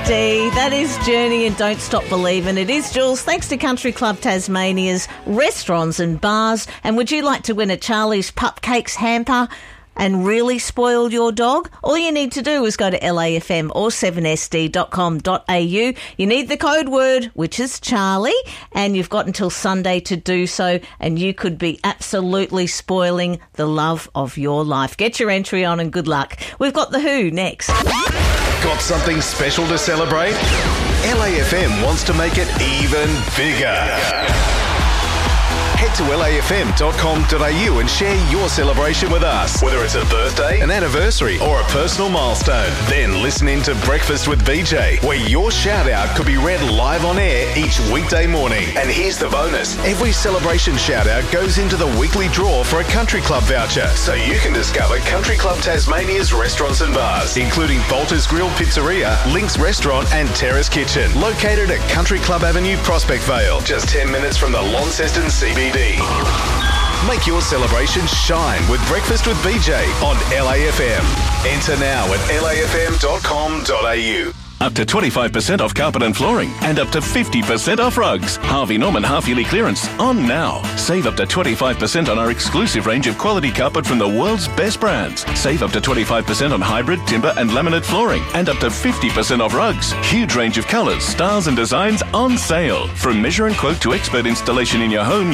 SD. That is Journey and Don't Stop Believin'. It is Jules. Thanks to Country Club Tasmania's restaurants and bars. And would you like to win a Charlie's Pupcakes hamper and really spoil your dog? All you need to do is go to LAFM or 7sd.com.au. You need the code word, which is Charlie, and you've got until Sunday to do so, and you could be absolutely spoiling the love of your life. Get your entry on and good luck. We've got The Who next. Got something special to celebrate? LAFM wants to make it even bigger. Head to lafm.com.au and share your celebration with us. Whether it's a birthday, an anniversary, or a personal milestone. Then listen in to Breakfast with BJ, where your shout-out could be read live on air each weekday morning. And here's the bonus. Every celebration shout-out goes into the weekly draw for a Country Club voucher, so you can discover Country Club Tasmania's restaurants and bars, including Bolter's Grill Pizzeria, Link's Restaurant and Terrace Kitchen, located at Country Club Avenue, Prospect Vale, just 10 minutes from the Launceston CBD. Make your celebration shine with Breakfast with BJ on LAFM. Enter now at lafm.com.au. Up to 25% off carpet and flooring and up to 50% off rugs. Harvey Norman half-yearly clearance on now. Save up to 25% on our exclusive range of quality carpet from the world's best brands. Save up to 25% on hybrid, timber and laminate flooring and up to 50% off rugs. Huge range of colours, styles and designs on sale. From measure and quote to expert installation in your home,